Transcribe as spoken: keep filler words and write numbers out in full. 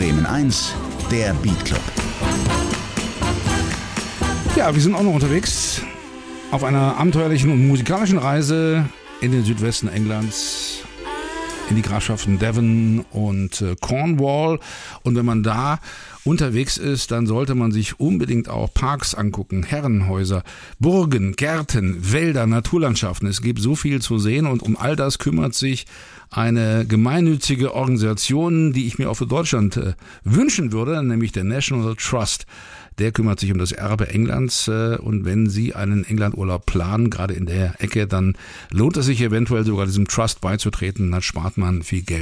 Bremen eins, der Beat Club. Ja, wir sind auch noch unterwegs auf einer abenteuerlichen und musikalischen Reise in den Südwesten Englands, in die Grafschaften Devon und äh, Cornwall. Und wenn man da unterwegs ist, dann sollte man sich unbedingt auch Parks angucken, Herrenhäuser, Burgen, Gärten, Wälder, Naturlandschaften. Es gibt so viel zu sehen und um all das kümmert sich eine gemeinnützige Organisation, die ich mir auch für Deutschland äh, wünschen würde, nämlich der National Trust. Der kümmert sich um das Erbe Englands äh, und wenn Sie einen Englandurlaub planen, gerade in der Ecke, dann lohnt es sich eventuell sogar diesem Trust beizutreten, dann spart man viel Geld.